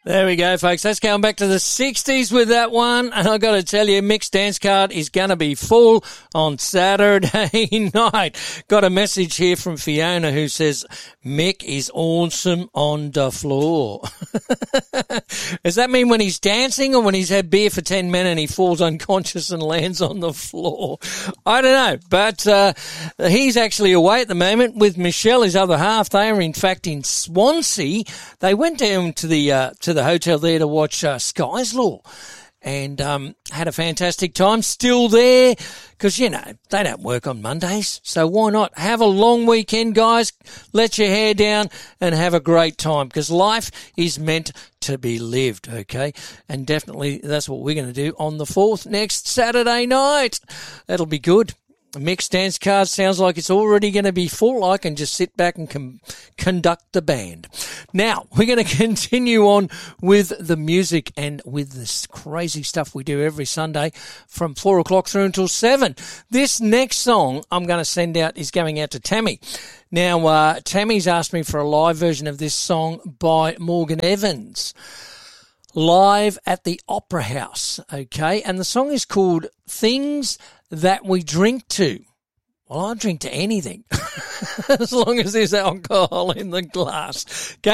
There we go, folks. That's going back to the 60s with that one. And I've got to tell you, Mick's dance card is going to be full on Saturday night. Got a message here from Fiona who says, Mick is awesome on the floor. Does that mean when he's dancing or when he's had beer for 10 minutes and he falls unconscious and lands on the floor? I don't know. But he's actually away at the moment with Michelle, his other half. They are, in fact, in Swansea. They went down to the hotel there to watch Sky's Law and had a fantastic time. Still there because, you know, they don't work on Mondays. So why not have a long weekend, guys? Let your hair down and have a great time because life is meant to be lived, okay? And definitely that's what we're going to do on the 4th next Saturday night. That'll be good. Mick's dance card sounds like it's already going to be full. I can just sit back and conduct the band. Now, we're going to continue on with the music and with this crazy stuff we do every Sunday from 4 o'clock through until 7. This next song I'm going to send out is going out to Tammy. Now, Tammy's asked me for a live version of this song by Morgan Evans, live at the Opera House, okay? And the song is called Things That We Drink To. Well, I drink to anything, as long as there's alcohol in the glass.